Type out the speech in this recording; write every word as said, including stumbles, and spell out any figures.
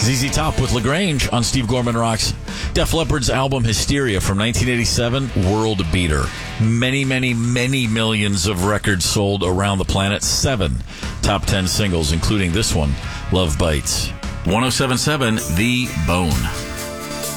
Z Z Top with LaGrange on Steve Gorman Rocks. Def Leppard's album Hysteria from nineteen eighty-seven, world beater. Many, many, many millions of records sold around the planet. Seven top ten singles, including this one, Love Bites. one oh seven point seven The Bone.